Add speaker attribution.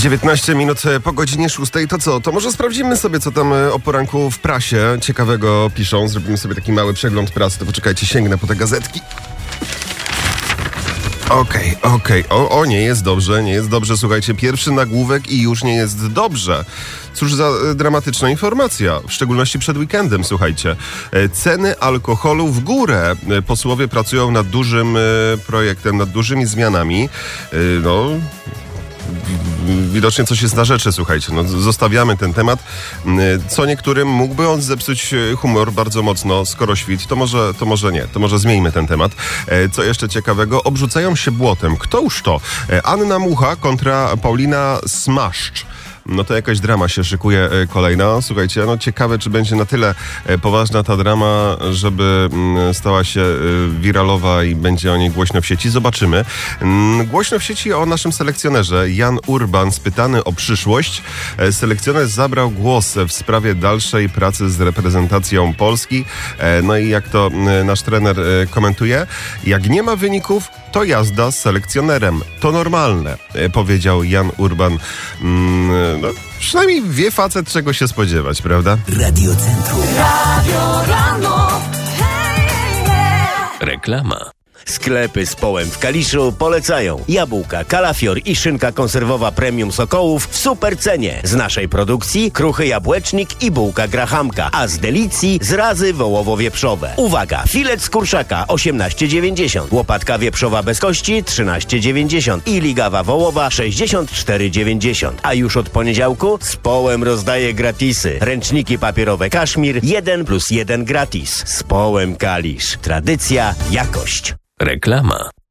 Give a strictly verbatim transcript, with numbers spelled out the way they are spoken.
Speaker 1: dziewiętnaście minut po godzinie szóstej. To co? To może sprawdzimy sobie, co tam o poranku w prasie ciekawego piszą. Zrobimy sobie taki mały przegląd prasy. To poczekajcie, sięgnę po te gazetki. Okej, okay, okej. Okay. O, o, nie jest dobrze, nie jest dobrze. Słuchajcie, pierwszy nagłówek i już nie jest dobrze. Cóż za e, dramatyczna informacja, w szczególności przed weekendem, słuchajcie. E, ceny alkoholu w górę. E, posłowie pracują nad dużym e, projektem, nad dużymi zmianami. E, no... Widocznie coś jest na rzeczy, słuchajcie. No, zostawiamy ten temat. Co niektórym mógłby on zepsuć humor bardzo mocno, skoro świt. To może, to może nie. To może zmieńmy ten temat. Co jeszcze ciekawego? Obrzucają się błotem. Któż to? Anna Mucha kontra Paulina Smaszcz. No to jakaś drama się szykuje kolejna. Słuchajcie, no ciekawe, czy będzie na tyle poważna ta drama, żeby stała się wiralowa i będzie o niej głośno w sieci. Zobaczymy. Głośno w sieci o naszym selekcjonerze. Jan Urban, spytany o przyszłość. Selekcjoner zabrał głos w sprawie dalszej pracy z reprezentacją Polski. No i jak to nasz trener komentuje, jak nie ma wyników, to jazda z selekcjonerem. To normalne, powiedział Jan Urban. No, przynajmniej wie facet, czego się spodziewać, prawda?
Speaker 2: Radio Centrum.
Speaker 3: Radio Rano. Hey, hey.
Speaker 2: Reklama. Sklepy z Połem w Kaliszu polecają jabłka, kalafior i szynka konserwowa premium Sokołów w super cenie. Z naszej produkcji kruchy jabłecznik i bułka grahamka, a z Delicji zrazy wołowo-wieprzowe. Uwaga! Filet z kurczaka osiemnaście dziewięćdziesiąt, łopatka wieprzowa bez kości trzynaście dziewięćdziesiąt i ligawa wołowa sześćdziesiąt cztery dziewięćdziesiąt. A już od poniedziałku z Połem rozdaje gratisy. Ręczniki papierowe Kaszmir jeden plus jeden gratis. Z Połem Kalisz. Tradycja, jakość. Reklama.